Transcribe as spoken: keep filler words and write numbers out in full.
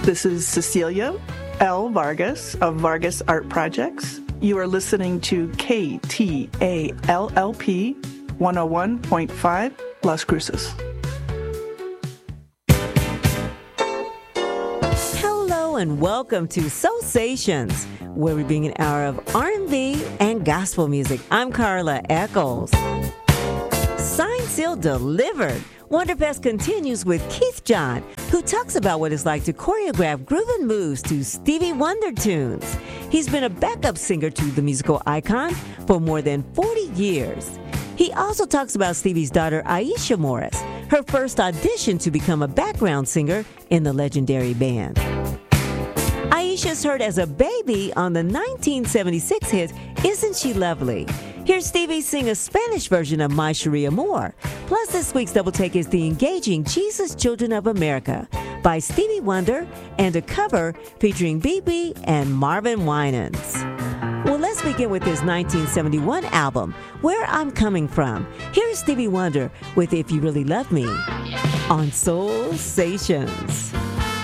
This is Cecilia L. Vargas of Vargas Art Projects. You are listening to K T A L L P one oh one point five Las Cruces. Hello and welcome to Soulsations, where we bring an hour of R and B and gospel music. I'm Carla Eccles. Signed, sealed, delivered. Wonderfest continues with Keith John, who talks about what it's like to choreograph grooving moves to Stevie Wonder tunes. He's been a backup singer to the musical icon for more than forty years. He also talks about Stevie's daughter, Aisha Morris, her first audition to become a background singer in the legendary band. Aisha's heard as a baby on the nineteen seventy-six hit, Isn't She Lovely? Here's Stevie sing a Spanish version of My Cherie Amor. Plus, this week's double take is the engaging Jesus Children of America by Stevie Wonder and a cover featuring B B and Marvin Winans. Well, let's begin with his nineteen seventy-one album, Where I'm Coming From. Here's Stevie Wonder with If You Really Love Me on Soulsations.